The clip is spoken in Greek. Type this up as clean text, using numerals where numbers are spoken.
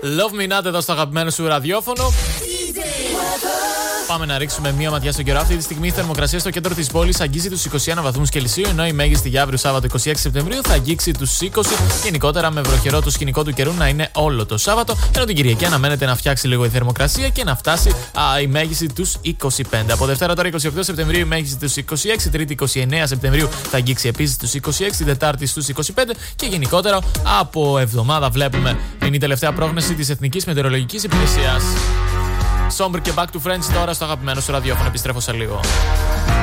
Love Me Not εδώ στο αγαπημένο σου ραδιόφωνο. Πάμε να ρίξουμε μία ματιά στον καιρό. Αυτή τη στιγμή η θερμοκρασία στο κέντρο της πόλης αγγίζει τους 21 βαθμούς Κελσίου, ενώ η μέγιστη για αύριο Σάββατο 26 Σεπτεμβρίου θα αγγίξει τους 20. Γενικότερα με βροχερό το σκηνικό του καιρού να είναι όλο το Σάββατο, ενώ την Κυριακή αναμένεται να φτιάξει λίγο η θερμοκρασία και να φτάσει η μέγιστη τους 25. Από Δευτέρα τώρα 28 Σεπτεμβρίου η μέγιστη τους 26, Τρίτη 29 Σεπτεμβρίου θα αγγίξει επίσης τους 26, Τετάρτη στους 25 και γενικότερα από εβδομάδα βλέπουμε. Είναι η τελευταία πρόγνωση της Εθνικής Μετεωρολογικής Υπηρεσίας. Somber και Back to Friends τώρα στο αγαπημένο σου ραδιόφωνο. Επιστρέφω σε λίγο.